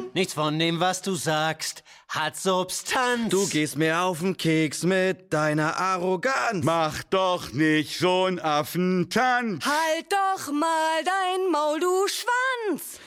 Nichts von dem, was du sagst, hat Substanz. Du gehst mir auf den Keks mit deiner Arroganz. Mach doch nicht so'n Affentanz. Halt doch mal dein Maul, du Schwanz!